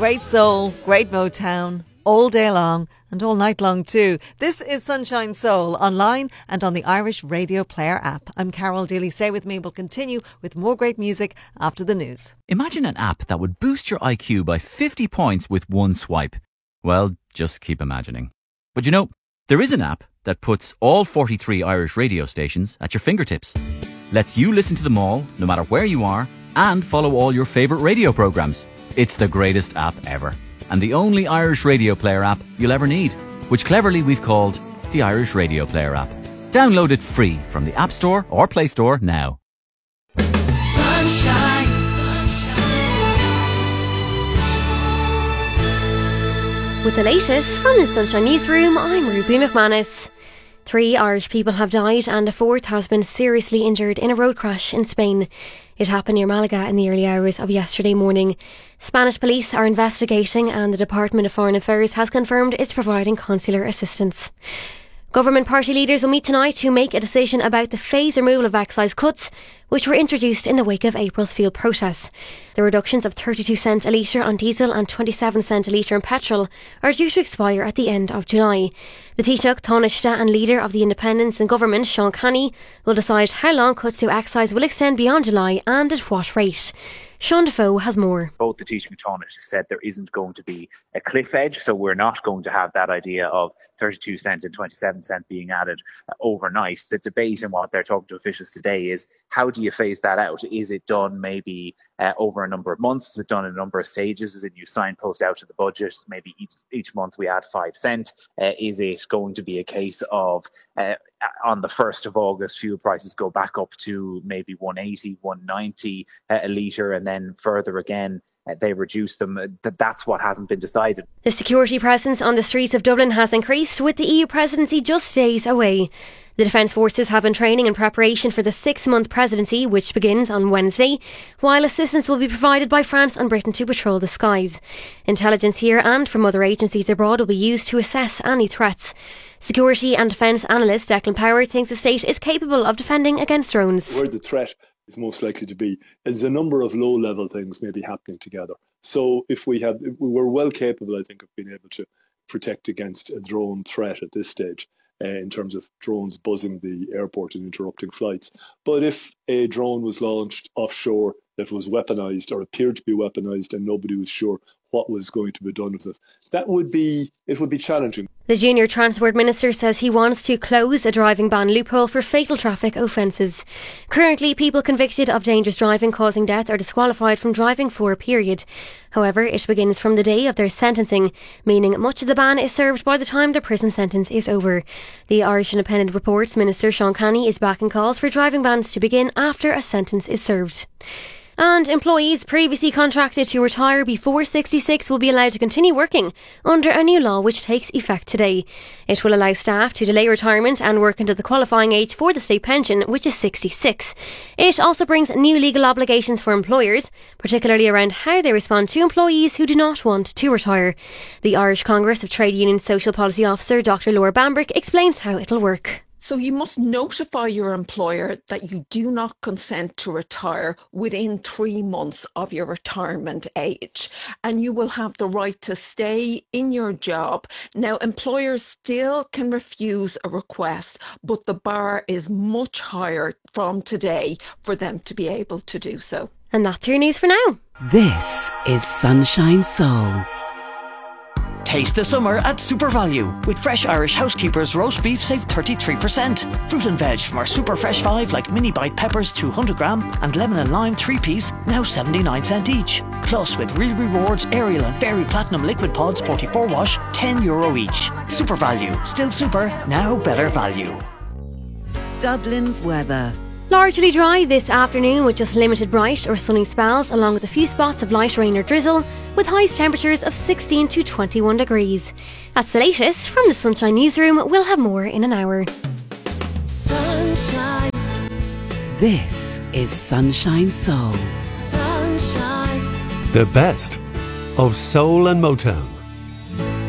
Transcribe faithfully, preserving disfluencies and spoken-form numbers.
Great soul, great Motown, all day long and all night long too. This is Sunshine Soul, online and on the Irish Radio Player app. I'm Carol Daly. Stay with me. We'll continue with more great music after the news. Imagine an app that would boost your I Q by fifty points with one swipe. Well, just keep imagining. But you know, there is an app that puts all forty-three Irish radio stations at your fingertips. Lets you listen to them all, no matter where you are, and follow all your favourite radio programmes. It's the greatest app ever, and the only Irish Radio Player app you'll ever need, which cleverly we've called the Irish Radio Player app. Download it free from the App Store or Play Store now. Sunshine. With the latest from the Sunshine Newsroom, I'm Ruby McManus. Three Irish people have died and a fourth has been seriously injured in a road crash in Spain. It happened near Malaga in the early hours of yesterday morning. Spanish police are investigating and the Department of Foreign Affairs has confirmed it's providing consular assistance. Government party leaders will meet tonight to make a decision about the phased removal of excise cuts, which were introduced in the wake of April's fuel protests. The reductions of thirty-two cents a litre on diesel and twenty-seven cents a litre on petrol are due to expire at the end of July. The Taoiseach, Taoiseach and leader of the Independents in government, Sean Kenny, will decide how long cuts to excise will extend beyond July and at what rate. Sean Defoe has more. Both the Taoiseach and Taoiseach said there isn't going to be a cliff edge, so we're not going to have that idea of thirty-two cent and twenty-seven cent being added uh, overnight. The debate and what they're talking to officials today is, how do you phase that out? Is it done maybe uh, over a number of months? Is it done in a number of stages? Is it you signpost out to the budget? Maybe each, each month we add five cent. Uh, is it going to be a case of uh, on the first of August, fuel prices go back up to maybe one eighty, one ninety uh, a litre, and then further again, uh, they reduce them. Uh, that that's what hasn't been decided. The security presence on the streets of Dublin has increased, with the E U presidency just days away. The Defence Forces have been training in preparation for the six-month presidency, which begins on Wednesday, while assistance will be provided by France and Britain to patrol the skies. Intelligence here and from other agencies abroad will be used to assess any threats. Security and defence analyst Declan Power thinks the state is capable of defending against drones. Where the threat is most likely to be is a number of low-level things maybe happening together. So if we have, if we were well capable, I think, of being able to protect against a drone threat at this stage, uh, in terms of drones buzzing the airport and interrupting flights. But if a drone was launched offshore that was weaponised or appeared to be weaponised and nobody was sure what was going to be done with it, that would be, it would be challenging. The Junior Transport Minister says he wants to close a driving ban loophole for fatal traffic offences. Currently, people convicted of dangerous driving causing death are disqualified from driving for a period. However, it begins from the day of their sentencing, meaning much of the ban is served by the time their prison sentence is over. The Irish Independent reports Minister Sean Kenny is backing calls for driving bans to begin after a sentence is served. And employees previously contracted to retire before sixty-six will be allowed to continue working under a new law which takes effect today. It will allow staff to delay retirement and work until the qualifying age for the state pension, which is sixty-six. It also brings new legal obligations for employers, particularly around how they respond to employees who do not want to retire. The Irish Congress of Trade Union Social Policy Officer Doctor Laura Bambrick explains how it'll work. So you must notify your employer that you do not consent to retire within three months of your retirement age, and you will have the right to stay in your job. Now, employers still can refuse a request, but the bar is much higher from today for them to be able to do so. And that's your news for now. This is Sunshine Soul. Taste the summer at Super Value. With fresh Irish Housekeepers roast beef, save thirty-three percent. Fruit and veg from our Super Fresh five like mini bite peppers two hundred gram and lemon and lime three piece, now seventy-nine cent each. Plus with Real Rewards Ariel and Fairy Platinum Liquid Pods forty-four wash, ten euro each. Super Value. Still super, now better value. Dublin's weather. Largely dry this afternoon with just limited bright or sunny spells along with a few spots of light rain or drizzle, with highest temperatures of sixteen to twenty-one degrees. That's the latest from the Sunshine Newsroom. We'll have more in an hour. Sunshine. This is Sunshine Soul. Sunshine. The best of soul and Motown.